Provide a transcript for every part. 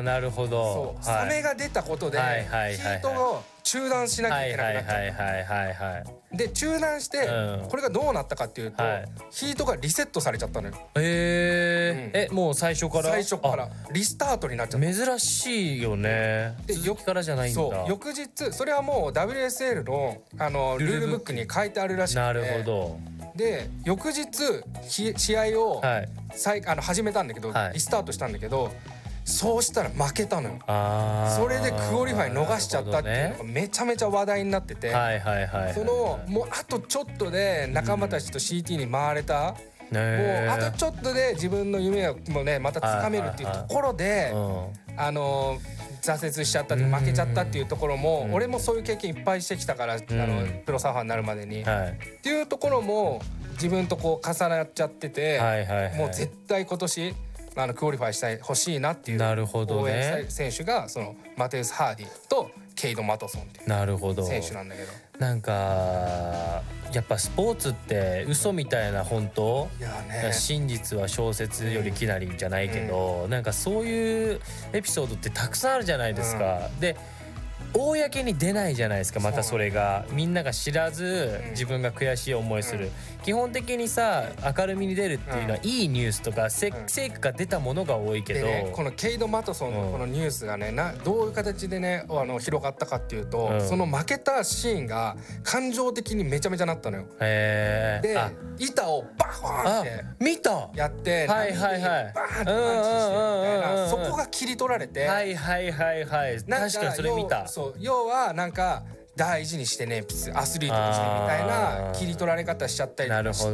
なるほど。 そう、サメが出たことでヒートを中断しなきゃいけなくなっちゃった。で中断して、これがどうなったかっていうと、ヒートがリセットされちゃったのよ。 もう最初からリスタートになっちゃった。 珍しいよね。続きからじゃないんだ。 そう、翌日それはもう WSL のルールブックに書いてあるらしくて。 なるほど。 で翌日試合を始めたんだけど、リスタートしたんだけど、そうしたら負けたのよ。それでクオリファイ逃しちゃったっていうのがめちゃめちゃ話題になってて、そのもうあとちょっとで仲間たちと CT に回れた、もうあとちょっとで自分の夢をもうねまた掴めるっていうところで挫折しちゃったって負けちゃったっていうところも、俺もそういう経験いっぱいしてきたから、プロサーファーになるまでに、っていうところも自分とこう重なっちゃってて、もう絶対今年クオリファイしてほしいなっていう応援したい選手がそのマテウス・ハーディとケイド・マトソンっていう選手なんだけど、 なんかやっぱスポーツって嘘みたいな本当、真実は小説よりきなりじゃないけど、なんかそういうエピソードってたくさんあるじゃないですか。で公に出ないじゃないですか。またそれがみんなが知らず自分が悔しい思いする。基本的にさ明るみに出るっていうのはいいニュースとか成果が出たものが多いけど、 このケイド・マトソンのこのニュースがねどういう形でね広がったかっていうと、その負けたシーンが感情的にめちゃめちゃなったのよ。で板をバーンって見たやってバーンってパンチしてみたいな、そこが切り取られて、 確かにそれ見た。 要はなんか大事にしてねアスリートとしてみたいな切り取られ方しちゃったりとかして、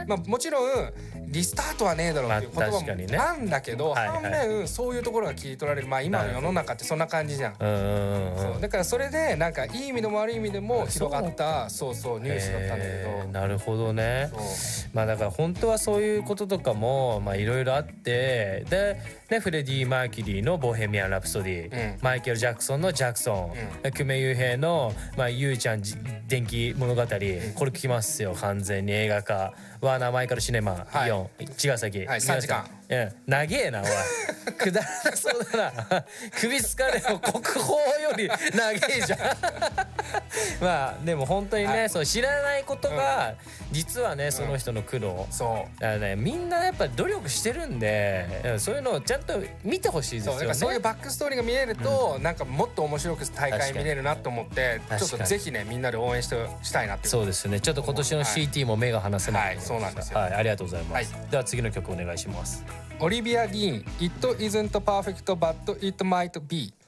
もちろんリスタートはねえだろうっていう言葉もあんだけど、反面そういうところが切り取られる。今の世の中ってそんな感じじゃん。だからそれでなんかいい意味でも悪い意味でも広がったニュースだったんだけど。 なるほどね。だから本当はそういうこととかもいろいろあって、でフレディ・マーキュリーのボヘミアン・ラプソディ、マイケル・ジャクソンのジャクソン、久米雄平のゆうちゃん電気物語、これ聞きますよ。完全に映画化、ワーナーマイカルシネマイオン茅ヶ崎、 3時間。 長えなおい。くだらなそうだな。首疲れの国宝より長えじゃん。でも本当にね、そう知らないことが実はねその人の苦労、みんなやっぱ努力してるんで、そういうのをちゃんと見てほしいですよね。 そういうバックストーリーが見えると、なんかもっと面白く大会見れるなと思って、ちょっとぜひねみんなで応援したいなって。 そうですね。ちょっと今年の CT も目が離せない。 そうなんですよ。 ありがとうございます。では次の曲お願いします。 オリビア・ディーン、It isn't perfect but it might be。